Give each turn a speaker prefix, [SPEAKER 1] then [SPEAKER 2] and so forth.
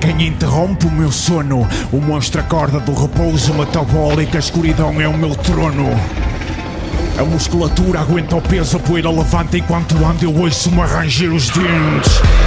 [SPEAKER 1] quem interrompe o meu sono. O monstro acorda do repouso metabólico, a escuridão é o meu trono. A musculatura aguenta o peso, a poeira levanta enquanto ando, eu ouço-me ranger os dentes.